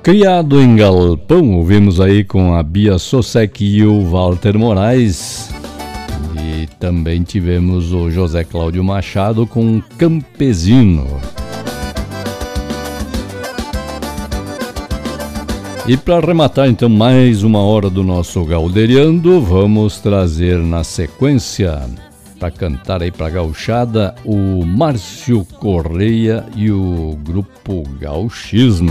Criado em Galpão, ouvimos aí com a Bia Sosek e o Walter Moraes. E também tivemos o José Cláudio Machado com Campesino. E para arrematar então mais uma hora do nosso Galderiando, vamos trazer na sequência, para cantar aí pra gauchada, o Márcio Correia e o Grupo Gauchismo.